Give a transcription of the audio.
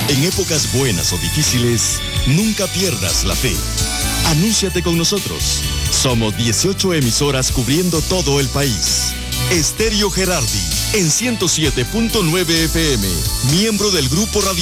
En épocas buenas o difíciles, nunca pierdas la fe. Anúnciate con nosotros. Somos 18 emisoras cubriendo todo el país. Estéreo Gerardi, en 107.9 FM, miembro del Grupo Radio